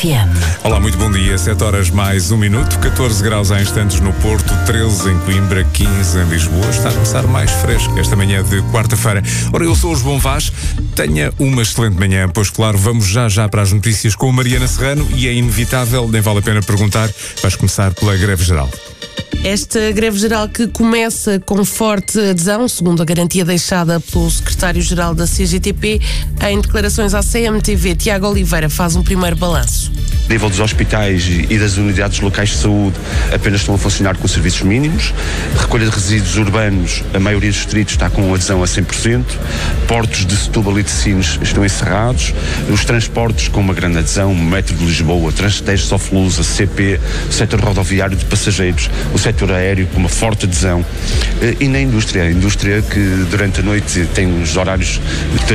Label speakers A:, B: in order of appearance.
A: FM.
B: Olá, muito bom dia. 7 horas mais 1 minuto, 14 graus há instantes no Porto, 13 em Coimbra, 15 em Lisboa. Está a começar mais fresco esta manhã de quarta-feira. Ora, eu sou o João Vaz. Tenha uma excelente manhã, pois claro, vamos já para as notícias com a Mariana Serrano e é inevitável, nem vale a pena perguntar, vais começar pela greve geral.
C: Esta greve geral que começa com forte adesão, segundo a garantia deixada pelo secretário-geral da CGTP, em declarações à CMTV, Tiago Oliveira faz um primeiro balanço.
D: A nível dos hospitais e das unidades locais de saúde, apenas estão a funcionar com serviços mínimos. Recolha de resíduos urbanos, a maioria dos distritos está com adesão a 100%. Portos de Setúbal e de Sines estão encerrados. Os transportes com uma grande adesão, o Metro de Lisboa, Transtejo, Soflusa, CP, o setor rodoviário de passageiros, o setor aéreo com uma forte adesão. E na indústria, a indústria que durante a noite tem os horários